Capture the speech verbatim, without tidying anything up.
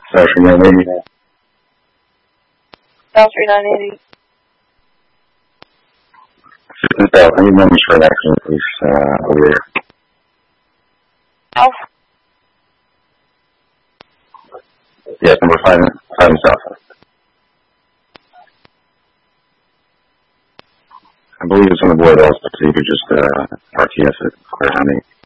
Sorry for my lady. Dial three nine eighty. Assistant Bell, I need numbers for an accident, please, uh, over there. Alpha. Yes, number five, five and south. I believe it's on the board also, so you could just, uh, R T S it, clear how many.